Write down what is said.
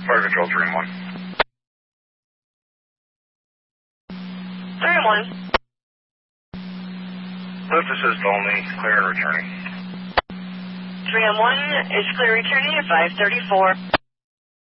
Fire Control 3 and 1. 3 and 1. Lift assist only, clear and returning. 3 and 1 is clear returning at 534.